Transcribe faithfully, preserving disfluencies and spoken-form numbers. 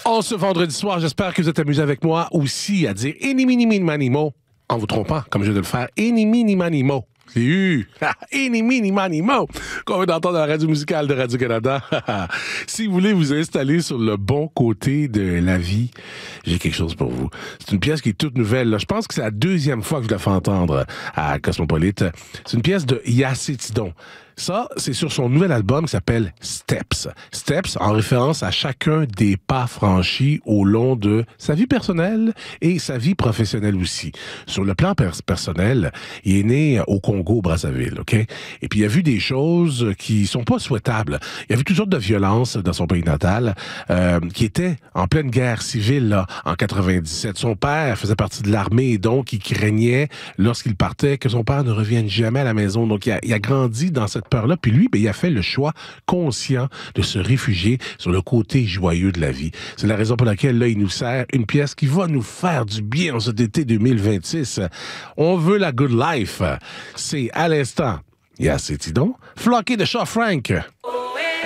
En ce vendredi soir, j'espère que vous êtes amusés avec moi aussi à dire « Eni, mini, mini, manimo » en vous trompant, comme je viens de le faire. « Eni, mini, manimo ». C'est eu. Eni, mini, manimo, qu'on vient d'entendre à la radio musicale de Radio-Canada. Si vous voulez vous installer sur le bon côté de la vie, j'ai quelque chose pour vous. C'est une pièce qui est toute nouvelle. Là. Je pense que c'est la deuxième fois que je la fais entendre à Cosmopolite. C'est une pièce de Yacetidon. Ça, c'est sur son nouvel album qui s'appelle Steps. Steps, en référence à chacun des pas franchis au long de sa vie personnelle et sa vie professionnelle aussi. Sur le plan pers- personnel, il est né au Congo, Brazzaville, OK? Et puis, il a vu des choses qui sont pas souhaitables. Il a vu toutes sortes de violences dans son pays natal, euh, qui était en pleine guerre civile, là, en quatre-vingt-dix-sept. Son père faisait partie de l'armée et donc, il craignait, lorsqu'il partait, que son père ne revienne jamais à la maison. Donc, il a, il a grandi dans cette peur-là. Puis lui, ben, il a fait le choix conscient de se réfugier sur le côté joyeux de la vie. C'est la raison pour laquelle, là, il nous sert une pièce qui va nous faire du bien en cet été deux mille vingt-six. On veut la good life. C'est à l'instant, Yacetidon, Floqué de Shaw Frank.